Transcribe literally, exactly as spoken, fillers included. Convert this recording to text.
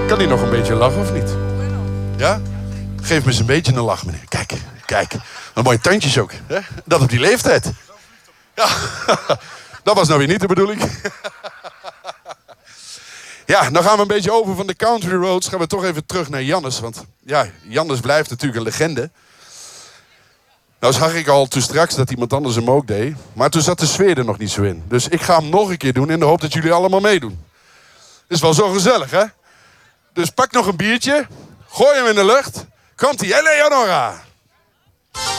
Kan hij nog een beetje lachen of niet? Ja? Geef me eens een beetje een lach, meneer. Kijk, kijk. Wat mooie tandjes ook. Hè? Dat op die leeftijd. Ja, dat was nou weer niet de bedoeling. Ja, dan gaan we een beetje over van de country roads. Gaan we toch even terug naar Jannes. Want ja, Jannes blijft natuurlijk een legende. Nou zag ik al toen straks dat iemand anders hem ook deed. Maar toen zat de sfeer er nog niet zo in. Dus ik ga hem nog een keer doen in de hoop dat jullie allemaal meedoen. Is wel zo gezellig, hè? Dus pak nog een biertje. Gooi hem in de lucht. Komt-ie, Eleonora.